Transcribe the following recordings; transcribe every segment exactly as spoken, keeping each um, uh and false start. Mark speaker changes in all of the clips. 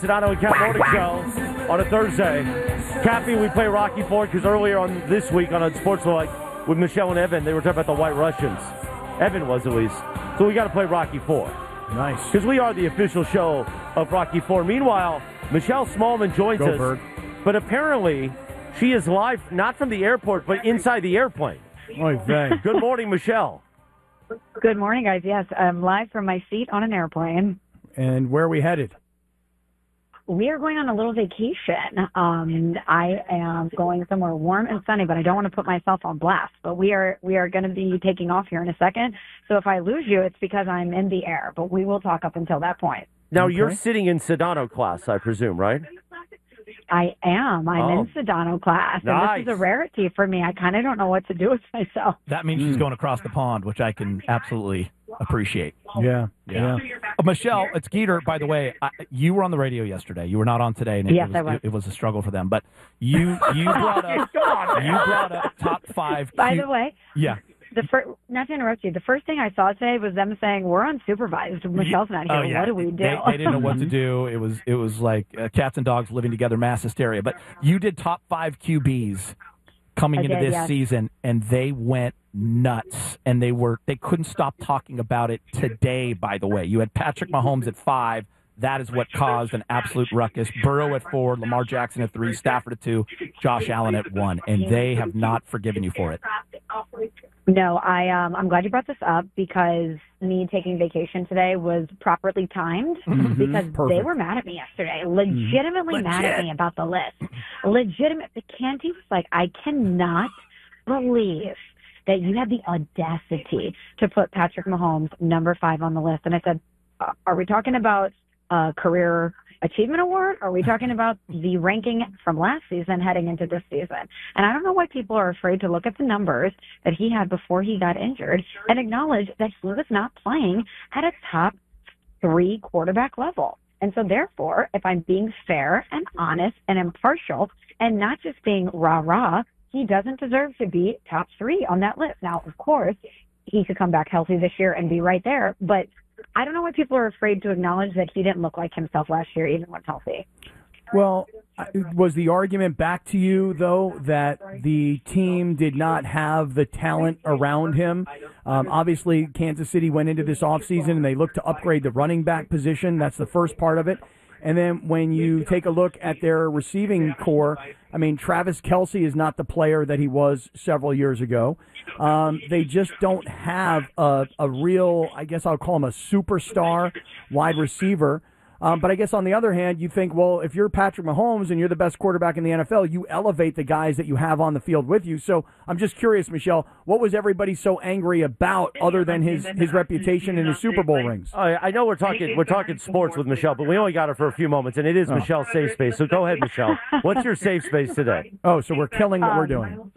Speaker 1: Sedano and Cap Morning Show on a Thursday. Cappy, we play Rocky Four because earlier on this week on a Sports Like with Michelle and Evan, they were talking about the White Russians. Evan was at least. So we got to play Rocky Four.
Speaker 2: Nice.
Speaker 1: Because we are the official show of Rocky Four. Meanwhile, Michelle Smallman joins
Speaker 2: Go
Speaker 1: us.
Speaker 2: Bird.
Speaker 1: But apparently, she is live not from the airport, but inside the airplane.
Speaker 2: Oy vey.
Speaker 1: Good morning, Michelle.
Speaker 3: Good morning, guys. Yes, I'm live from my seat on an airplane.
Speaker 2: And where are we headed?
Speaker 3: We are going on a little vacation. Um, I am going somewhere warm and sunny, but I don't want to put myself on blast. But we are we are going to be taking off here in a second. So if I lose you, it's because I'm in the air. But we will talk up until that point.
Speaker 1: Now,
Speaker 2: Okay.
Speaker 1: you're sitting in Sedano class, I presume, right?
Speaker 3: I am. I'm
Speaker 1: Oh.
Speaker 3: in Sedano class, and
Speaker 1: Nice.
Speaker 3: this is a rarity for me. I kind of don't know what to do with myself.
Speaker 4: That means she's going across the pond, which I can absolutely appreciate.
Speaker 2: Yeah. Yeah.
Speaker 4: Uh, Michelle, it's Geeter, by the way. I, you were on the radio yesterday. You were not on today. And it,
Speaker 3: Yes,
Speaker 4: it was,
Speaker 3: I was.
Speaker 4: It, it was a struggle for them. But you you brought up, you brought up top five.
Speaker 3: By
Speaker 4: cute-
Speaker 3: the way,
Speaker 4: Yeah.
Speaker 3: the first, not to interrupt you, the first thing I saw today was them saying, we're unsupervised. Michelle's not here.
Speaker 4: Oh, yeah.
Speaker 3: What do we do?
Speaker 4: They, they didn't know what to do. It was it was like uh, cats and dogs living together, mass hysteria. But you did top five Q Bs coming
Speaker 3: I
Speaker 4: into
Speaker 3: did,
Speaker 4: this
Speaker 3: yes.
Speaker 4: season, and they went nuts. And they were they couldn't stop talking about it today. By the way, you had Patrick Mahomes at five. That is what caused an absolute ruckus. Burrow at four, Lamar Jackson at three, Stafford at two, Josh Allen at one, and they have not forgiven you for it.
Speaker 3: No, I um I'm glad you brought this up because me taking vacation today was properly timed because they
Speaker 2: Perfect.
Speaker 3: were mad at me yesterday. Legitimately mad at me about the list. Legitimate. The Canty was like, I cannot believe that you had the audacity to put Patrick Mahomes number five on the list. And I said, uh, are we talking about a career achievement award? Or are we talking about the ranking from last season heading into this season? And I don't know why people are afraid to look at the numbers that he had before he got injured and acknowledge that he was not playing at a top three quarterback level. And so therefore, if I'm being fair and honest and impartial and not just being rah-rah, he doesn't deserve to be top three on that list. Now, of course, he could come back healthy this year and be right there, but I don't know why people are afraid to acknowledge that he didn't look like himself last year, even when healthy.
Speaker 2: Well, I- was the argument back to you, though, that the team did not have the talent around him? Um, obviously, Kansas City went into this offseason and they looked to upgrade the running back position. That's the first part of it. And then when you take a look at their receiving core, I mean, Travis Kelce is not the player that he was several years ago. Um, they just don't have a, a real, I guess I'll call him a superstar wide receiver. Um, but I guess on the other hand, you think, well, if you're Patrick Mahomes and you're the best quarterback in the N F L, you elevate the guys that you have on the field with you. So I'm just curious, Michelle, what was everybody so angry about other than his, his reputation and his Super Bowl rings?
Speaker 1: I, I know we're talking we're talking sports with Michelle, but we only got her for a few moments, and it is Michelle's safe space. So go ahead, Michelle. What's your safe space today?
Speaker 2: Oh, so we're killing what we're doing.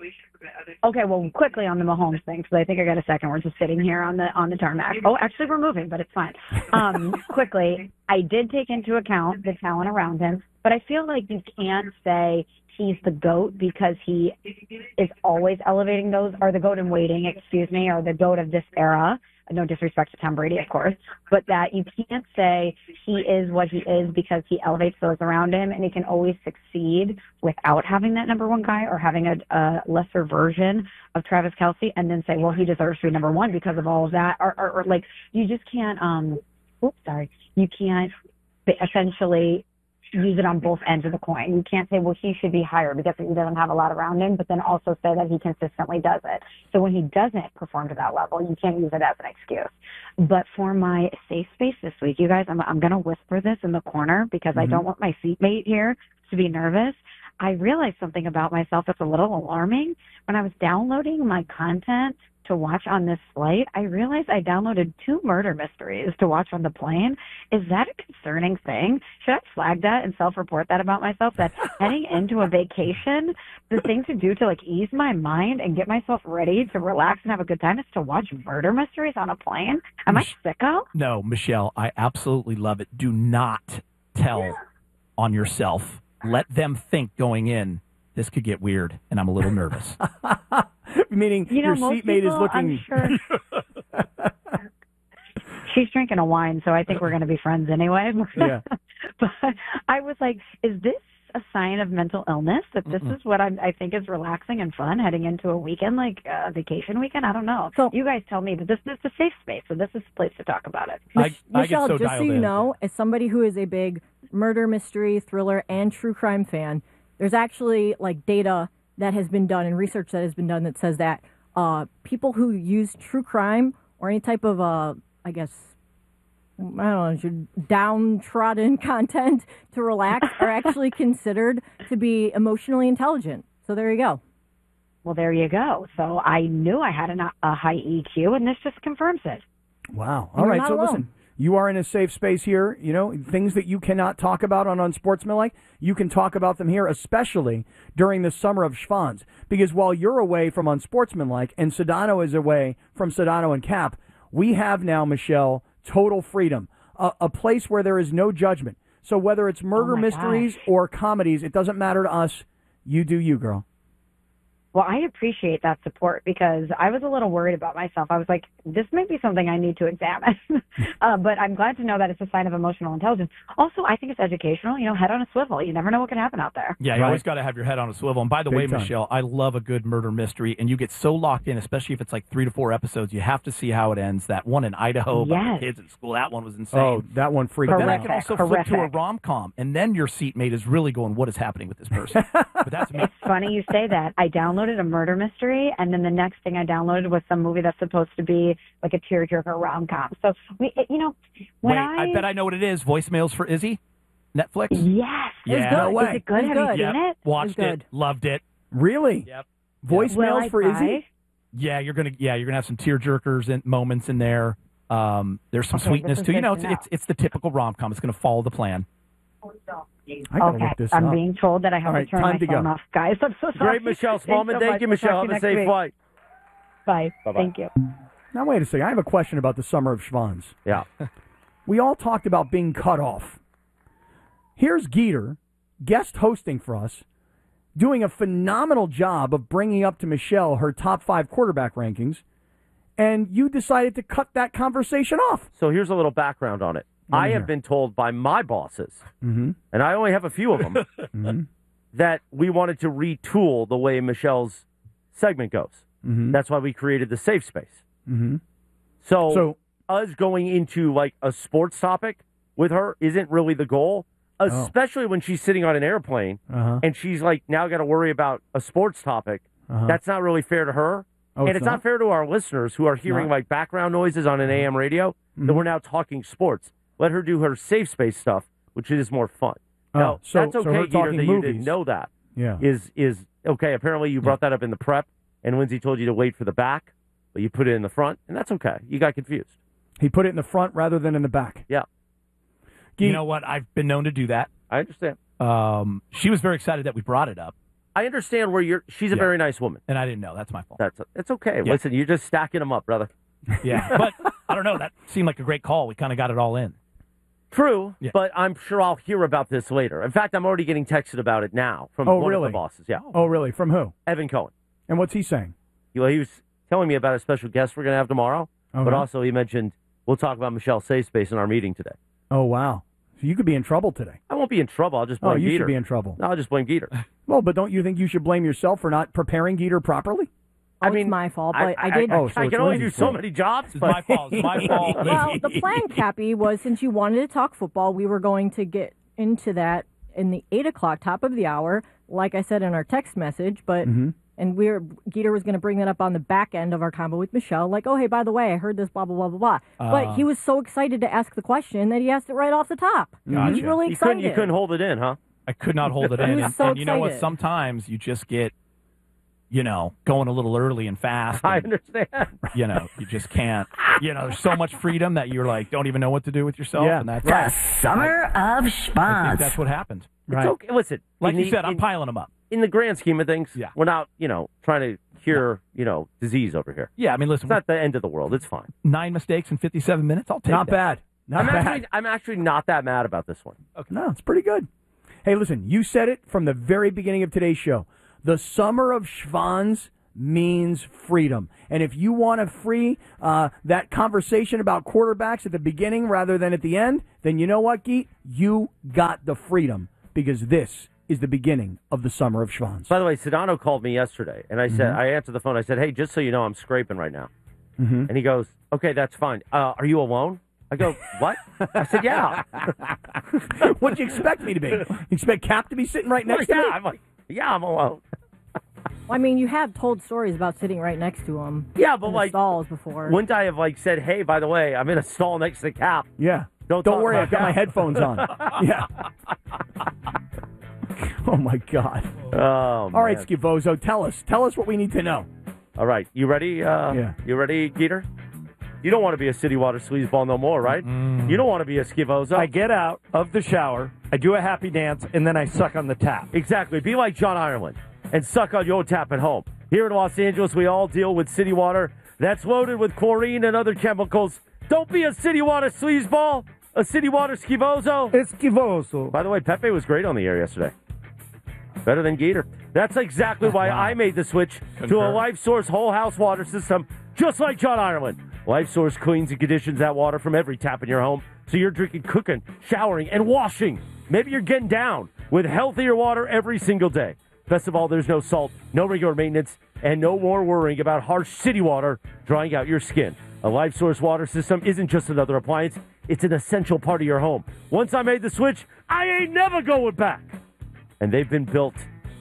Speaker 3: Okay, well, quickly on the Mahomes thing, because I think I got a second. We're just sitting here on the on the tarmac. Oh, actually, we're moving, but it's fine. Um, quickly, I did take into account the talent around him, but I feel like you can't say he's the GOAT because he is always elevating those, or the GOAT in waiting, excuse me, or the GOAT of this era. No disrespect to Tom Brady, of course, but that you can't say he is what he is because he elevates those around him, and he can always succeed without having that number one guy or having a, a lesser version of Travis Kelce, and then say, well, he deserves to be number one because of all of that, or, or, or like you just can't. Um, oops, sorry, you can't essentially use it on both ends of the coin. You can't say, well, he should be higher because he doesn't have a lot around him, but then also say that he consistently does it. So when he doesn't perform to that level, you can't use it as an excuse. But for my safe space this week, you guys, I'm, I'm going to whisper this in the corner because mm-hmm. I don't want my seatmate here to be nervous. I realized something about myself that's a little alarming. When I was downloading my content to watch on this flight, I realized I downloaded two murder mysteries to watch on the plane. Is that a concerning thing? Should I flag that and self-report that about myself? That heading into a vacation, the thing to do to like ease my mind and get myself ready to relax and have a good time is to watch murder mysteries on a plane? Am I sicko?
Speaker 4: No, Michelle, I absolutely love it. Do not tell on yourself. Let them think going in, this could get weird, and I'm a little nervous.
Speaker 2: Meaning
Speaker 3: you know,
Speaker 2: your
Speaker 3: most
Speaker 2: seatmate
Speaker 3: people,
Speaker 2: is looking...
Speaker 3: I'm sure. She's drinking a wine, so I think we're going to be friends anyway.
Speaker 2: Yeah.
Speaker 3: But I was like, is this a sign of mental illness, that this
Speaker 4: Mm-mm.
Speaker 3: is what I'm, I think is relaxing and fun heading into a weekend, like a vacation weekend? I don't know. So you guys tell me, but this, this is a safe space, so this is the place to talk about it.
Speaker 4: I, I get
Speaker 5: Michelle,
Speaker 4: so
Speaker 5: just so
Speaker 4: dialed
Speaker 5: you
Speaker 4: in.
Speaker 5: know, as somebody who is a big murder, mystery, thriller, and true crime fan, there's actually like data that has been done and research that has been done that says that uh, people who use true crime or any type of, uh, I guess, I don't know, should- downtrodden content to relax are actually considered to be emotionally intelligent. So there you go.
Speaker 3: Well, there you go. So I knew I had an, a high E Q, and this just confirms it.
Speaker 2: Wow.
Speaker 5: And
Speaker 2: All
Speaker 5: you're
Speaker 2: right.
Speaker 5: not
Speaker 2: So
Speaker 5: alone.
Speaker 2: listen, you are in a safe space here. You know, things that you cannot talk about on Unsportsmanlike, you can talk about them here, especially during the summer of Schwans. Because while you're away from Unsportsmanlike and Sedano is away from Sedano and Cap, we have now, Michelle, total freedom, a, a place where there is no judgment. So whether it's murder
Speaker 3: Oh, my
Speaker 2: mysteries
Speaker 3: gosh.
Speaker 2: or comedies, it doesn't matter to us. You do you, girl.
Speaker 3: Well, I appreciate that support because I was a little worried about myself. I was like, this might be something I need to examine. uh, but I'm glad to know that it's a sign of emotional intelligence. Also, I think it's educational. You know, head on a swivel. You never know what can happen out there.
Speaker 4: Yeah, you
Speaker 2: Right.
Speaker 4: always got to have your head on a swivel. And by the
Speaker 2: Big
Speaker 4: way,
Speaker 2: time.
Speaker 4: Michelle, I love a good murder mystery, and you get so locked in, especially if it's like three to four episodes. You have to see how it ends. That one in Idaho about
Speaker 3: Yes.
Speaker 4: the kids in school, that one was insane.
Speaker 2: Oh, that one freaked
Speaker 4: But
Speaker 2: me
Speaker 4: then I
Speaker 2: out.
Speaker 4: can also
Speaker 3: Horrific.
Speaker 4: flip to a rom com, and then your seatmate is really going, "What is happening with this person?" But that's me.
Speaker 3: It's funny you say that. I downloaded a murder mystery, and then the next thing I downloaded was some movie that's supposed to be like a tearjerker rom-com. So, we, it, you know, when
Speaker 4: Wait,
Speaker 3: I...
Speaker 4: I bet I know what it is. Voicemails for Izzy, Netflix.
Speaker 3: Yes.
Speaker 4: Yeah.
Speaker 3: Good.
Speaker 2: No way.
Speaker 3: Is it good?
Speaker 5: It's
Speaker 3: Have
Speaker 5: good.
Speaker 3: you
Speaker 4: Yep.
Speaker 3: seen it?
Speaker 4: Watched
Speaker 5: It was
Speaker 4: it,
Speaker 5: good.
Speaker 4: loved it.
Speaker 2: Really?
Speaker 4: Yep.
Speaker 2: Voicemails
Speaker 3: Will I
Speaker 2: for
Speaker 3: cry?
Speaker 2: Izzy?
Speaker 4: Yeah, you're gonna. Yeah, you're gonna have some tear jerkers and moments in there. Um, there's some
Speaker 3: Okay,
Speaker 4: sweetness
Speaker 3: this is
Speaker 4: too. You
Speaker 3: good
Speaker 4: know,
Speaker 3: to
Speaker 4: it's,
Speaker 3: know.
Speaker 4: it's it's the typical rom com. It's gonna follow the plan.
Speaker 2: I gotta
Speaker 3: Okay.
Speaker 2: look this
Speaker 3: I'm
Speaker 2: up.
Speaker 3: being told that I have
Speaker 2: All
Speaker 3: to
Speaker 2: right,
Speaker 3: turn
Speaker 2: time
Speaker 3: my
Speaker 2: to
Speaker 3: phone
Speaker 2: go.
Speaker 3: off, guys. I'm so sorry.
Speaker 1: Great, Michelle
Speaker 3: Thanks
Speaker 1: Smallman.
Speaker 3: so
Speaker 1: Thank
Speaker 3: much.
Speaker 1: you,
Speaker 3: We'll
Speaker 1: Michelle.
Speaker 3: talk
Speaker 1: Have
Speaker 3: to
Speaker 1: a
Speaker 3: you
Speaker 1: safe
Speaker 3: next week.
Speaker 1: flight.
Speaker 3: Bye.
Speaker 1: Bye-bye.
Speaker 3: Thank you.
Speaker 2: Now, wait a second. I have a question about the summer of Schwans.
Speaker 1: Yeah.
Speaker 2: We all talked about being cut off. Here's Geeter, guest hosting for us, doing a phenomenal job of bringing up to Michelle her top five quarterback rankings, and you decided to cut that conversation off.
Speaker 1: So here's a little background on it.
Speaker 2: Let me
Speaker 1: I have
Speaker 2: hear.
Speaker 1: been told by my bosses,
Speaker 2: Mm-hmm.
Speaker 1: and I only have a few of them,
Speaker 2: Mm-hmm.
Speaker 1: that we wanted to retool the way Michelle's segment goes.
Speaker 2: Mm-hmm.
Speaker 1: That's why we created the safe space.
Speaker 2: Mm-hmm.
Speaker 1: So,
Speaker 2: So,
Speaker 1: us going into like a sports topic with her isn't really the goal, especially when she's sitting on an airplane
Speaker 2: uh-huh.
Speaker 1: and she's like now got to worry about a sports topic.
Speaker 2: Uh-huh.
Speaker 1: That's not really fair to her.
Speaker 2: Oh,
Speaker 1: and
Speaker 2: it's
Speaker 1: it's not?
Speaker 2: not?
Speaker 1: fair to our listeners who are hearing
Speaker 2: not?
Speaker 1: like background noises on an A M radio that
Speaker 2: Mhm.
Speaker 1: we're now talking sports. Let her do her safe space stuff, which is more fun.
Speaker 2: Oh,
Speaker 1: now,
Speaker 2: so-
Speaker 1: that's
Speaker 2: so
Speaker 1: okay,
Speaker 2: her
Speaker 1: Geeter,
Speaker 2: talking
Speaker 1: that you
Speaker 2: movies.
Speaker 1: didn't know that.
Speaker 2: Yeah.
Speaker 1: Is is okay. Apparently, you brought that up in the prep, and Lindsay told you to wait for the back, but you put it in the front, and that's okay. You got confused.
Speaker 2: He put it in the front rather than in the back.
Speaker 1: Yeah,
Speaker 4: You know what? I've been known to do that.
Speaker 1: I understand.
Speaker 4: Um, she was very excited that we brought it up,
Speaker 1: I understand where you're. She's a
Speaker 4: Yeah.
Speaker 1: very nice woman.
Speaker 4: and I didn't know. That's my fault.
Speaker 1: That's it's okay.
Speaker 4: Yeah.
Speaker 1: Listen, you're just stacking them up, brother.
Speaker 4: Yeah, but I don't know. That seemed like a great call. We kind of got it all in.
Speaker 1: True,
Speaker 4: Yeah.
Speaker 1: but I'm sure I'll hear about this later. In fact, I'm already getting texted about it now from
Speaker 2: Oh,
Speaker 1: one
Speaker 2: really?
Speaker 1: of the bosses. Yeah,
Speaker 2: Oh, really? From who?
Speaker 1: Evan Cohen.
Speaker 2: And what's he saying?
Speaker 1: He, well, he was telling me about a special guest we're going to have tomorrow, but
Speaker 2: Okay.
Speaker 1: also he mentioned we'll talk about Michelle Safe Space in our meeting today.
Speaker 2: Oh, wow. So you could be in trouble today.
Speaker 1: I won't be in trouble. I'll just
Speaker 2: Oh,
Speaker 1: blame
Speaker 2: you
Speaker 1: Geeter.
Speaker 2: should be in trouble.
Speaker 1: No, I'll just blame Geeter.
Speaker 2: Well, but don't you think you should blame yourself for not preparing Geeter properly?
Speaker 5: Oh,
Speaker 1: I mean,
Speaker 5: it's my fault,
Speaker 1: I,
Speaker 5: but I, did.
Speaker 1: I,
Speaker 2: Oh, so
Speaker 1: I
Speaker 2: it's
Speaker 1: can only do
Speaker 2: Lindsay's
Speaker 1: so
Speaker 2: fault.
Speaker 1: many jobs.
Speaker 4: It's
Speaker 1: but
Speaker 4: my fault. It's my fault.
Speaker 5: Well, the plan, Cappy, was since you wanted to talk football, we were going to get into that in the eight o'clock top of the hour, like I said in our text message. But
Speaker 2: Mm-hmm.
Speaker 5: and we were Geeter was going to bring that up on the back end of our combo with Michelle, like, oh hey, by the way, I heard this, blah blah blah blah blah.
Speaker 4: Uh.
Speaker 5: but he was so excited to ask the question that he asked it right off the top. He was
Speaker 4: Gotcha.
Speaker 5: really
Speaker 1: you couldn't,
Speaker 5: excited.
Speaker 1: you couldn't hold it in, huh?
Speaker 4: I could not hold it
Speaker 5: He
Speaker 4: in.
Speaker 5: was
Speaker 4: And,
Speaker 5: so
Speaker 4: and you know what?
Speaker 5: excited.
Speaker 4: Sometimes you just get, you know, going a little early and fast.
Speaker 1: I
Speaker 4: and,
Speaker 1: understand.
Speaker 4: you know, you just can't. You know, there's so much freedom that you're like, don't even know what to do with yourself.
Speaker 2: Yeah.
Speaker 4: And that's,
Speaker 2: Right.
Speaker 6: Summer of
Speaker 4: I think
Speaker 6: Schwans.
Speaker 4: that's what happened.
Speaker 2: Right.
Speaker 1: It's okay. Listen,
Speaker 4: Like
Speaker 1: in
Speaker 4: you
Speaker 1: the-
Speaker 4: said, I'm
Speaker 1: in,
Speaker 4: piling them up.
Speaker 1: in the grand scheme of things,
Speaker 4: Yeah.
Speaker 1: we're not, you know, trying to cure, you know, disease over here.
Speaker 4: Yeah, I mean, listen,
Speaker 1: It's not the end of the world. It's fine.
Speaker 4: nine mistakes in fifty-seven minutes. I'll take
Speaker 2: Not
Speaker 4: that.
Speaker 2: bad. Not
Speaker 1: I'm
Speaker 2: bad.
Speaker 1: actually, I'm actually not that mad about this one.
Speaker 2: No, it's pretty good. Hey, listen, you said it from the very beginning of today's show. The summer of Schwans means freedom. And if you want to free uh, that conversation about quarterbacks at the beginning rather than at the end, then you know what, Geet? You got the freedom, because this is the beginning of the summer of Schwans.
Speaker 1: By the way, Sedano called me yesterday, and I said,
Speaker 2: Mm-hmm.
Speaker 1: I answered the phone. I said, hey, just so you know, I'm scraping right now.
Speaker 2: Mm-hmm.
Speaker 1: And he goes, okay, that's fine. Uh, are you alone? I go, what? I said, yeah.
Speaker 2: What'd you expect me to be? You expect Cap to be sitting right next
Speaker 1: yeah,
Speaker 2: to me?
Speaker 1: I'm like, yeah, I'm alone.
Speaker 5: I mean, you have told stories about sitting right next to him.
Speaker 1: Yeah, but
Speaker 5: in the
Speaker 1: like
Speaker 5: stalls before.
Speaker 1: Wouldn't I have like said, hey, by the way, I'm in a stall next to Cap.
Speaker 2: Yeah.
Speaker 1: Don't,
Speaker 2: Don't
Speaker 1: talk
Speaker 2: worry,
Speaker 1: about
Speaker 2: I've got my
Speaker 1: Cap.
Speaker 2: headphones on. Yeah. Oh, my God.
Speaker 1: Oh,
Speaker 2: All right,
Speaker 1: man.
Speaker 2: Skivozo, tell us. Tell us what we need to know.
Speaker 1: All right, you ready? Uh,
Speaker 2: Yeah.
Speaker 1: You ready, Geeter? You don't want to be a City Water sleazeball no more, right? You don't want to be a Skivozo.
Speaker 6: I get out of the shower, I do a happy dance, and then I suck on the tap.
Speaker 1: Exactly. Be like John Ireland and suck on your tap at home. Here in Los Angeles, we all deal with city water that's loaded with chlorine and other chemicals. Don't be a City Water sleazeball, a City Water Skivozo.
Speaker 6: Esquivoso.
Speaker 1: By the way, Pepe was great on the air yesterday. Better than Geeter. That's exactly why I made the switch to a
Speaker 4: Confirmed.
Speaker 1: Life Source whole house water system, just like John Ireland. Life Source cleans and conditions that water from every tap in your home, so you're drinking, cooking, showering, and washing. Maybe you're getting down with healthier water every single day. Best of all, there's no salt, no regular maintenance, and no more worrying about harsh city water drying out your skin. A Life Source water system isn't just another appliance, it's an essential part of your home. Once I made the switch, I ain't never going back. And they've been built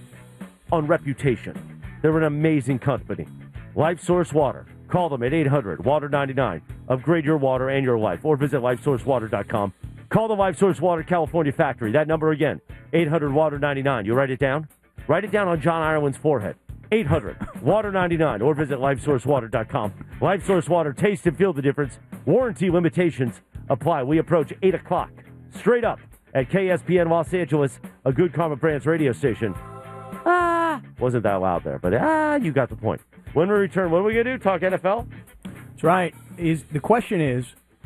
Speaker 1: on reputation. They're an amazing company. Life Source Water. Call them at eight hundred water ninety-nine. Upgrade your water and your life. Or visit life source water dot com. Call the Life Source Water California factory. That number again, eight hundred water ninety-nine. You write it down? Write it down on John Ireland's forehead. eight hundred water ninety-nine. Or visit life source water dot com. Life Source Water. Taste and feel the difference. Warranty limitations apply. We approach eight o'clock. Straight up at K S P N Los Angeles, a Good Karma Brands radio station. Ah, wasn't that loud there, but ah, you got the point. When we return, what are we going to do? Talk N F L?
Speaker 2: That's right. Is the question is,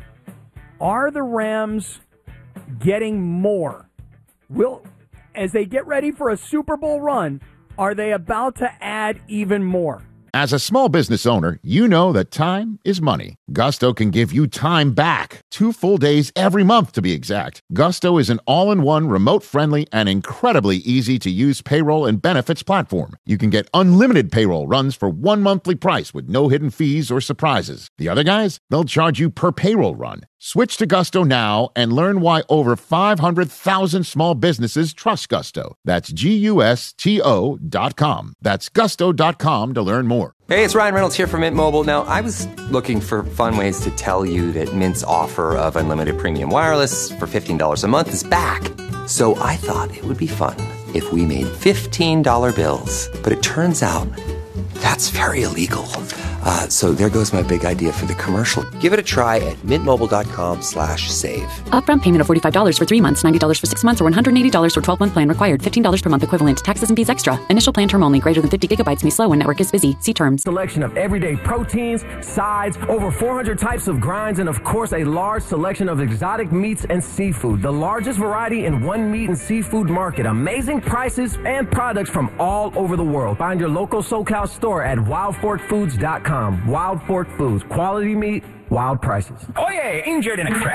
Speaker 2: are the Rams getting more? Will, as they get ready for a Super Bowl run, are they about to add even more?
Speaker 7: As a small business owner, you know that time is money. Gusto can give you time back. Two full days every month, to be exact. Gusto is an all-in-one, remote-friendly, and incredibly easy-to-use payroll and benefits platform. You can get unlimited payroll runs for one monthly price with no hidden fees or surprises. The other guys, they'll charge you per payroll run. Switch to Gusto now and learn why over five hundred thousand small businesses trust Gusto. That's G U S T O dot com. That's gusto dot com to learn more.
Speaker 8: Hey, it's Ryan Reynolds here from Mint Mobile. Now, I was looking for fun ways to tell you that Mint's offer of unlimited premium wireless for fifteen dollars a month is back. So I thought it would be fun if we made fifteen dollar bills. But it turns out that's very illegal. Uh, so there goes my big idea for the commercial. Give it a try at mintmobile.com slash save.
Speaker 9: Upfront payment of forty-five dollars for three months, ninety dollars for six months, or one hundred eighty dollars for twelve-month plan required. fifteen dollars per month equivalent. Taxes and fees extra. Initial plan term only. Greater than fifty gigabytes may slow when network is busy. See terms.
Speaker 10: Selection of everyday proteins, sides, over four hundred types of grinds, and of course a large selection of exotic meats and seafood. The largest variety in one meat and seafood market. Amazing prices and products from all over the world. Find your local SoCal store at wild fork foods dot com. Wild Fork Foods. Quality meat, wild prices.
Speaker 11: Oh yeah, injured in a crash.